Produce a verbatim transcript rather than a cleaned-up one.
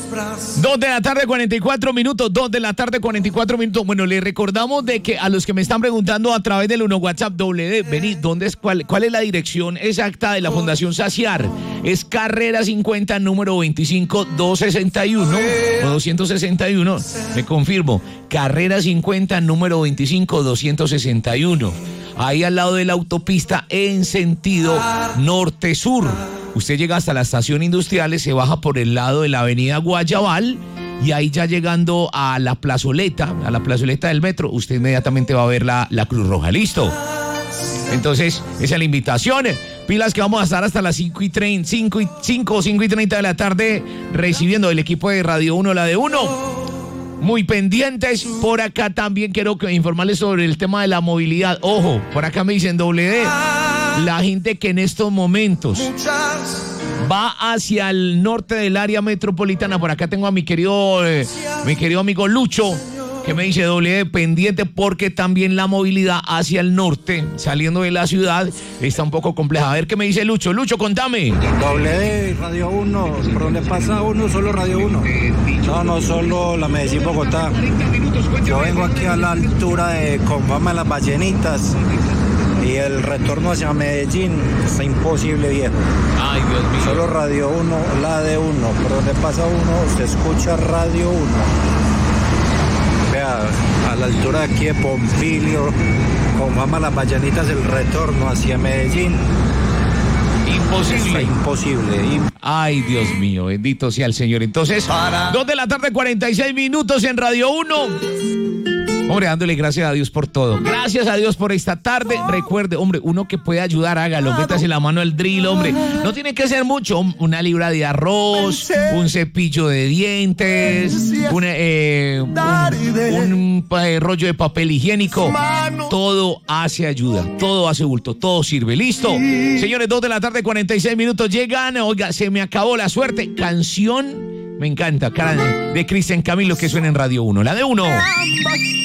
Dos de la tarde, cuarenta y cuatro minutos. Dos de la tarde, cuarenta y cuatro minutos. Bueno, les recordamos de que a los que me están preguntando a través del uno WhatsApp doble D, vení, ¿dónde es, cuál, ¿cuál es la dirección exacta de la Fundación Saciar? Es Carrera cincuenta, número veinticinco, doscientos sesenta y uno o doscientos sesenta y uno. Me confirmo. Carrera cincuenta, número veinticinco, doscientos sesenta y uno. Ahí al lado de la autopista en sentido norte-sur. Usted llega hasta la estación Industriales, se baja por el lado de la avenida Guayabal y ahí ya llegando a la plazoleta, a la plazoleta del metro, usted inmediatamente va a ver la, la Cruz Roja. ¿Listo? Entonces, esa es la invitación. Pilas que vamos a estar hasta las cinco y treinta, cinco y, cinco o cinco y treinta de la tarde recibiendo el equipo de Radio uno, la de uno. Muy pendientes. Por acá también quiero informarles sobre el tema de la movilidad. Ojo, por acá me dicen doble D. La gente que en estos momentos va hacia el norte del área metropolitana. Por acá tengo a mi querido, eh, mi querido amigo Lucho, que me dice doble D pendiente porque también la movilidad hacia el norte, saliendo de la ciudad, está un poco compleja. A ver qué me dice Lucho. Lucho, contame. doble D, Radio uno, ¿por dónde pasa uno? Solo Radio uno. No, no solo la Medellín Bogotá. Yo vengo aquí a la altura de Confama Las Ballenitas y el retorno hacia Medellín está imposible, viejo. Ay, Dios mío. Solo Radio uno, la de uno. Por donde pasa uno, se escucha Radio uno. Vea, a la altura de aquí de Pompilio, Confama Las Ballenitas, el retorno hacia Medellín. Imposible. Está imposible. Ay, Dios mío, bendito sea el Señor. Entonces, dos de la tarde, cuarenta y seis minutos en Radio uno. Hombre, dándole gracias a Dios por todo. Gracias a Dios por esta tarde. Recuerde, hombre, uno que puede ayudar, hágalo. Métase la mano al drill, hombre. No tiene que ser mucho. Una libra de arroz, un cepillo de dientes, un, eh, un, un eh, rollo de papel higiénico. Todo hace ayuda, todo hace bulto, todo sirve. ¿Listo? Señores, dos de la tarde, cuarenta y seis minutos. Llegan, oiga, se me acabó la suerte. Canción, me encanta, cara de Cristian Camilo, que suena en Radio uno. La de uno.